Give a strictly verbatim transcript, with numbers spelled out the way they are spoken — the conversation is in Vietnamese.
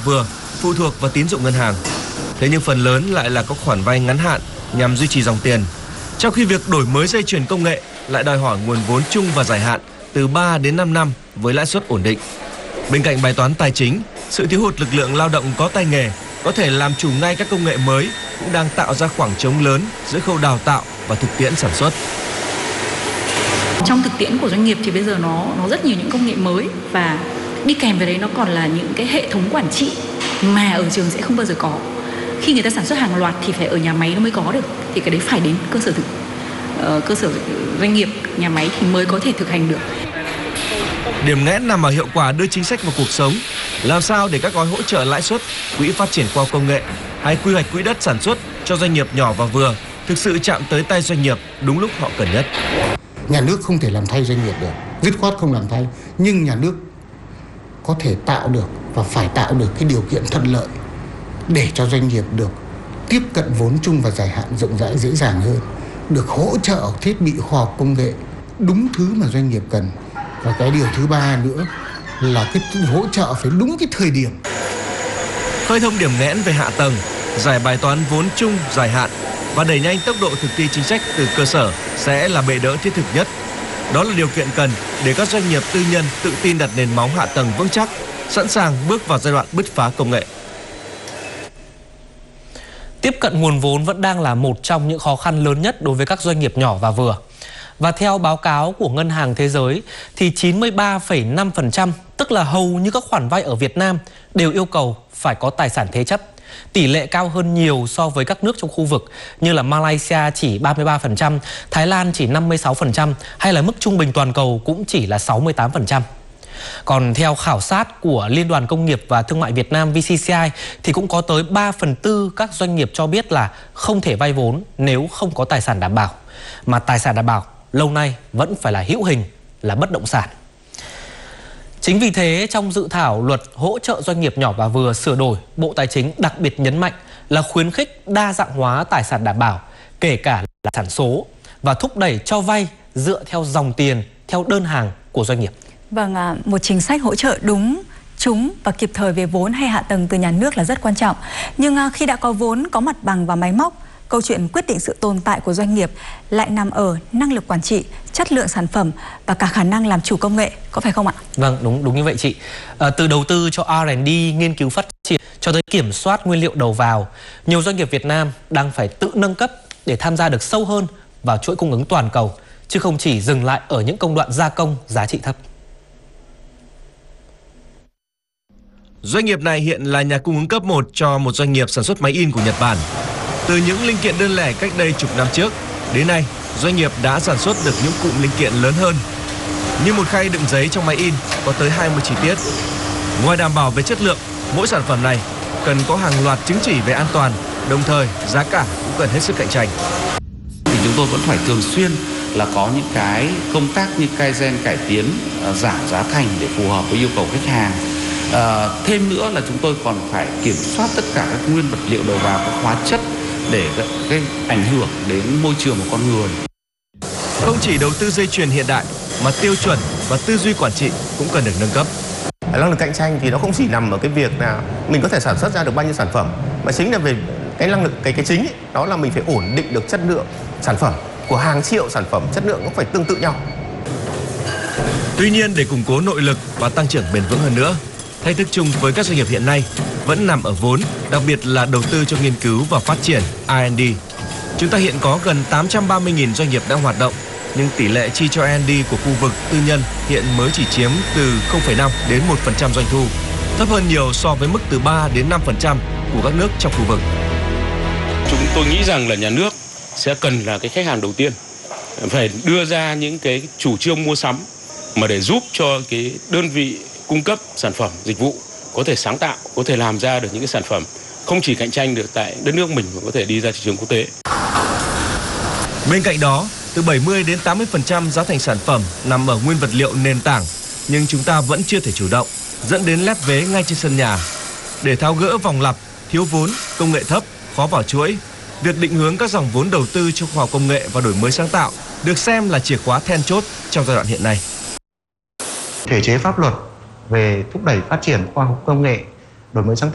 vừa phụ thuộc vào tín dụng ngân hàng. Thế nhưng phần lớn lại là các khoản vay ngắn hạn nhằm duy trì dòng tiền, trong khi việc đổi mới dây chuyền công nghệ lại đòi hỏi nguồn vốn chung và dài hạn từ ba đến năm năm với lãi suất ổn định. Bên cạnh bài toán tài chính, sự thiếu hụt lực lượng lao động có tay nghề có thể làm chủ ngay các công nghệ mới cũng đang tạo ra khoảng trống lớn giữa khâu đào tạo và thực tiễn sản xuất. Trong thực tiễn của doanh nghiệp thì bây giờ nó nó rất nhiều những công nghệ mới, và đi kèm với đấy nó còn là những cái hệ thống quản trị mà ở trường sẽ không bao giờ có. Khi người ta sản xuất hàng loạt thì phải ở nhà máy nó mới có được, thì cái đấy phải đến cơ sở thực uh, cơ sở doanh nghiệp, nhà máy thì mới có thể thực hành được. Điểm nghẽn nằm ở hiệu quả đưa chính sách vào cuộc sống. Làm sao để các gói hỗ trợ lãi suất, quỹ phát triển khoa học công nghệ hay quy hoạch quỹ đất sản xuất cho doanh nghiệp nhỏ và vừa thực sự chạm tới tay doanh nghiệp đúng lúc họ cần nhất. Nhà nước không thể làm thay doanh nghiệp được, dứt khoát không làm thay, nhưng nhà nước có thể tạo được và phải tạo được cái điều kiện thuận lợi để cho doanh nghiệp được tiếp cận vốn chung và dài hạn rộng rãi dễ dàng hơn, được hỗ trợ thiết bị khoa học công nghệ đúng thứ mà doanh nghiệp cần. Và cái điều thứ ba nữa là cái hỗ trợ phải đúng cái thời điểm. Khơi thông điểm nghẽn về hạ tầng, giải bài toán vốn chung dài hạn và đẩy nhanh tốc độ thực thi chính sách từ cơ sở sẽ là bệ đỡ thiết thực nhất. Đó là điều kiện cần để các doanh nghiệp tư nhân tự tin đặt nền móng hạ tầng vững chắc, sẵn sàng bước vào giai đoạn bứt phá công nghệ. Tiếp cận nguồn vốn vẫn đang là một trong những khó khăn lớn nhất đối với các doanh nghiệp nhỏ và vừa. Và theo báo cáo của Ngân hàng Thế giới thì chín mươi ba phẩy năm phần trăm, tức là hầu như các khoản vay ở Việt Nam đều yêu cầu phải có tài sản thế chấp. Tỷ lệ cao hơn nhiều so với các nước trong khu vực như là Malaysia chỉ ba mươi ba phần trăm, Thái Lan chỉ năm mươi sáu phần trăm hay là mức trung bình toàn cầu cũng chỉ là sáu mươi tám phần trăm. Còn theo khảo sát của Liên đoàn Công nghiệp và Thương mại Việt Nam vê xê xê i thì cũng có tới ba phần tư các doanh nghiệp cho biết là không thể vay vốn nếu không có tài sản đảm bảo. Mà tài sản đảm bảo lâu nay vẫn phải là hữu hình, là bất động sản. Chính vì thế, trong dự thảo luật hỗ trợ doanh nghiệp nhỏ và vừa sửa đổi, Bộ Tài chính đặc biệt nhấn mạnh là khuyến khích đa dạng hóa tài sản đảm bảo, kể cả là sản số, và thúc đẩy cho vay dựa theo dòng tiền, theo đơn hàng của doanh nghiệp. Vâng, một chính sách hỗ trợ đúng, trúng và kịp thời về vốn hay hạ tầng từ nhà nước là rất quan trọng. Nhưng khi đã có vốn, có mặt bằng và máy móc, câu chuyện quyết định sự tồn tại của doanh nghiệp lại nằm ở năng lực quản trị, chất lượng sản phẩm và cả khả năng làm chủ công nghệ, có phải không ạ? Vâng, đúng đúng như vậy chị. À, từ đầu tư cho R and D, nghiên cứu phát triển cho tới kiểm soát nguyên liệu đầu vào, nhiều doanh nghiệp Việt Nam đang phải tự nâng cấp để tham gia được sâu hơn vào chuỗi cung ứng toàn cầu, chứ không chỉ dừng lại ở những công đoạn gia công giá trị thấp. Doanh nghiệp này hiện là nhà cung ứng cấp một cho một doanh nghiệp sản xuất máy in của Nhật Bản. Từ những linh kiện đơn lẻ cách đây chục năm trước, đến nay doanh nghiệp đã sản xuất được những cụm linh kiện lớn hơn. Như một khay đựng giấy trong máy in có tới hai mươi chi tiết. Ngoài đảm bảo về chất lượng, mỗi sản phẩm này cần có hàng loạt chứng chỉ về an toàn, đồng thời giá cả cũng cần hết sức cạnh tranh. Thì chúng tôi vẫn phải thường xuyên là có những cái công tác như Kaizen, cải tiến, giảm giá thành để phù hợp với yêu cầu khách hàng. À, thêm nữa là chúng tôi còn phải kiểm soát tất cả các nguyên vật liệu đầu vào, các hóa chất để cái ảnh hưởng đến môi trường của con người. Không chỉ đầu tư dây chuyền hiện đại mà tiêu chuẩn và tư duy quản trị cũng cần được nâng cấp. Năng lực cạnh tranh thì nó không chỉ nằm ở cái việc là mình có thể sản xuất ra được bao nhiêu sản phẩm, mà chính là về cái năng lực cái cái chính ấy, đó là mình phải ổn định được chất lượng sản phẩm của hàng triệu sản phẩm, chất lượng cũng phải tương tự nhau. Tuy nhiên, để củng cố nội lực và tăng trưởng bền vững hơn nữa, thách thức chung với các doanh nghiệp hiện nay vẫn nằm ở vốn, đặc biệt là đầu tư cho nghiên cứu và phát triển R and D. Chúng ta hiện có gần tám trăm ba mươi nghìn doanh nghiệp đang hoạt động, nhưng tỷ lệ chi cho R and D của khu vực tư nhân hiện mới chỉ chiếm từ không phẩy năm đến một phần trăm doanh thu, thấp hơn nhiều so với mức từ ba đến năm phần trăm của các nước trong khu vực. Chúng tôi nghĩ rằng là nhà nước sẽ cần là cái khách hàng đầu tiên, phải đưa ra những cái chủ trương mua sắm mà để giúp cho cái đơn vị cung cấp sản phẩm, dịch vụ có thể sáng tạo, có thể làm ra được những cái sản phẩm không chỉ cạnh tranh được tại đất nước mình mà có thể đi ra thị trường quốc tế. Bên cạnh đó, từ bảy mươi đến tám mươi phần trăm giá thành sản phẩm nằm ở nguyên vật liệu nền tảng, nhưng chúng ta vẫn chưa thể chủ động, dẫn đến lép vế ngay trên sân nhà. Để tháo gỡ vòng lặp, thiếu vốn, công nghệ thấp, khó vào chuỗi, việc định hướng các dòng vốn đầu tư cho khoa học công nghệ và đổi mới sáng tạo được xem là chìa khóa then chốt trong giai đoạn hiện nay. Thể chế pháp luật về thúc đẩy phát triển khoa học công nghệ, đổi mới sáng tạo